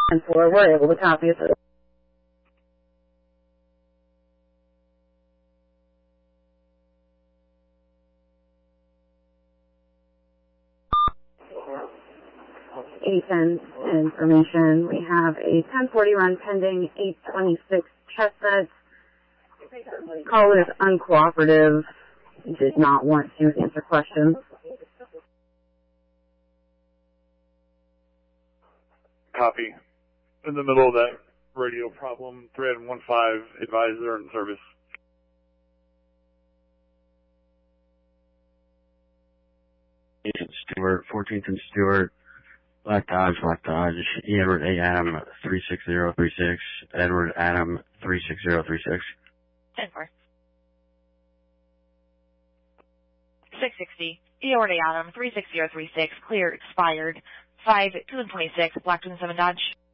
and 4 were able to copy it. A10 information. We have a 1040 run pending, 826 Chestnut. Caller is uncooperative. Did not want to answer questions. Copy. In the middle of that radio problem, 315 advisor in service. Stewart, 14th and Stewart, Black Dodge, Edward AM 36036, Edward Adam 36036. 10-4. 660, Edward Adam 36036, clear, expired, 5-2-26, Black 27 Dodge.